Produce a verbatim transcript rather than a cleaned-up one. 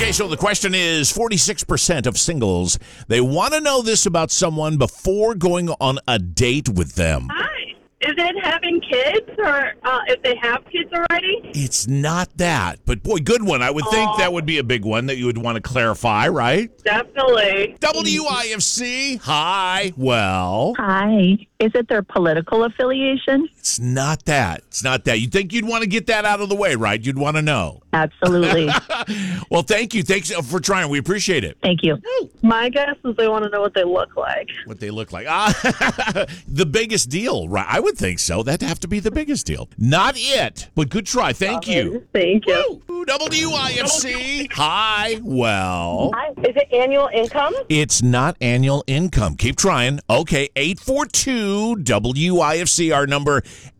Okay, so the question is forty-six percent of singles, they want to know this about someone before going on a date with them. Hi. Is it having kids, or uh, if they have kids already? It's not that, but boy, good one. I would think Aw. that would be a big one that you would want to clarify, right? Definitely. W I F C, hi. Well, Hi. Is it their political affiliation? it's not that. It's not that. You'd think you'd want to get that out of the way, right? You'd want to know. Absolutely. Well, thank you. Thanks for trying. We appreciate it. Thank you. My guess is they want to know what they look like. What they look like. Ah, the biggest deal, right? I would think so. That'd have to be the biggest deal. Not it, but good try. Thank you. Thank you. Woo. W I F C, hi. Well, Hi. Is it annual income? it's not annual income. Keep trying. Okay, eight four two W I F C, our number.